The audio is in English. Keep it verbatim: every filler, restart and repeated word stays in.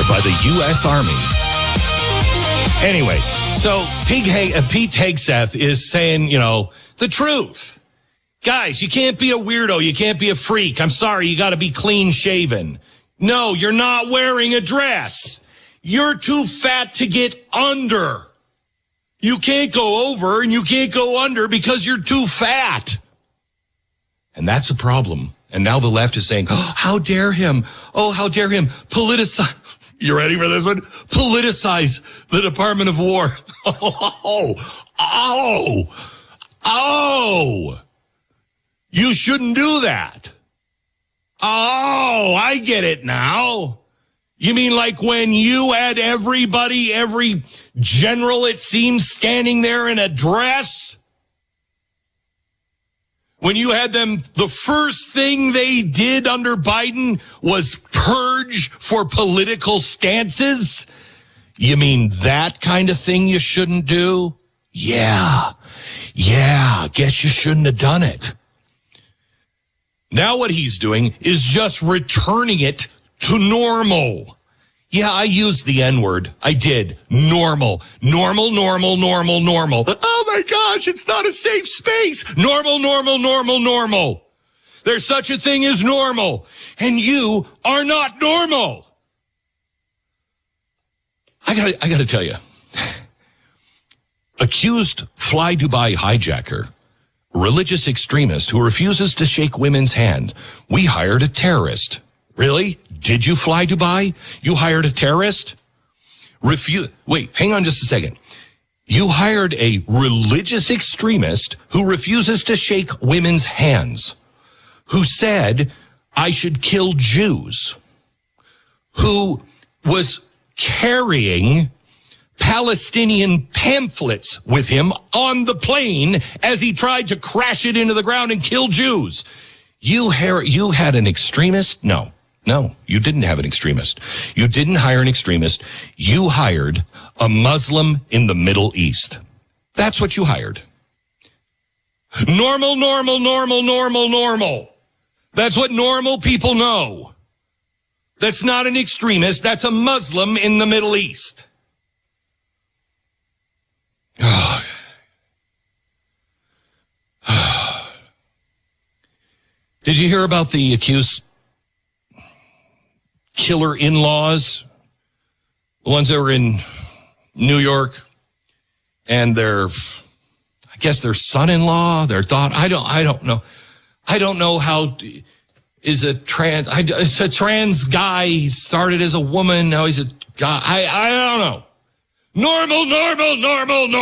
by the U S Army. Anyway, so Pete Hegseth is saying, you know, the truth. Guys, you can't be a weirdo. You can't be a freak. I'm sorry. You got to be clean shaven. No, you're not wearing a dress. You're too fat to get under. You can't go over and you can't go under because you're too fat. And that's a problem. And now the left is saying, oh, how dare him? Oh, how dare him politicize. You ready for this one? Politicize the Department of War. Oh, oh, oh. You shouldn't do that. Oh, I get it now. You mean like when you had everybody, every general, it seems, standing there in a dress? When you had them, the first thing they did under Biden was purge for political stances? You mean that kind of thing you shouldn't do? Yeah. Yeah, guess you shouldn't have done it. Now what he's doing is just returning it to normal. Yeah, I used the N-word. I did. Normal. Normal, normal, normal, normal. Oh my gosh, it's not a safe space. Normal, normal, normal, normal. There's such a thing as normal. And you are not normal. I gotta, I gotta tell you. Accused Fly Dubai hijacker, religious extremist who refuses to shake women's hand. We hired a terrorist. Really? Did you fly Dubai? You hired a terrorist? Refu- Wait, hang on just a second. You hired a religious extremist who refuses to shake women's hands, who said, I should kill Jews, who was carrying Palestinian pamphlets with him on the plane as he tried to crash it into the ground and kill Jews. You, har- you had an extremist? No. No, you didn't have an extremist. You didn't hire an extremist. You hired a Muslim in the Middle East. That's what you hired. Normal, normal, normal, normal, normal. That's what normal people know. That's not an extremist. That's a Muslim in the Middle East. Oh. Did you hear about the accused killer in-laws, the ones that were in New York, and their, I guess their son-in-law, their daughter, I don't, I don't know. I don't know how, is a trans, I, it's a trans guy, he started as a woman, now he's a guy, I, I don't know. Normal, normal, normal, normal.